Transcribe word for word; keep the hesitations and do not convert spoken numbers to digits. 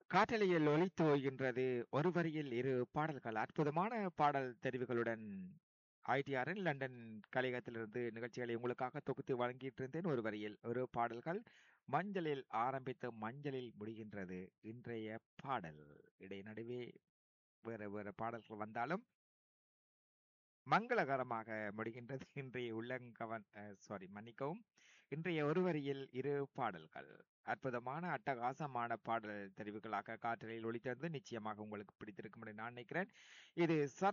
காற்றலையில் ஒலித்து ஓய்கின்றது ஒரு வரியில் இரு பாடல்கள். அற்புதமான பாடல் தெரிவுகளுடன் ஐடிஆரின் லண்டன் கலையகத்திலிருந்து நிகழ்ச்சிகளை உங்களுக்காக தொகுத்து வழங்கிட்டு இருந்தேன். ஒரு வரியில் ஒரு பாடல்கள் மஞ்சளில் ஆரம்பித்து மஞ்சளில் முடிகின்றது இன்றைய பாடல். இடை நடுவே வேற வேற பாடல்கள் வந்தாலும் மங்களகரமாக முடிகின்றது இன்றைய உள்ளங்கவன் சாரி மன்னிக்கவும் இன்றைய ஒரு வரியில் இரு பாடல்கள். அற்புதமான அட்டகாசமான பாடல் தெரிவுகளாக காற்றலையில் ஒளித்தந்து நிச்சயமாக உங்களுக்கு பிடித்திருக்கும் என்று நான் நினைக்கிறேன். இது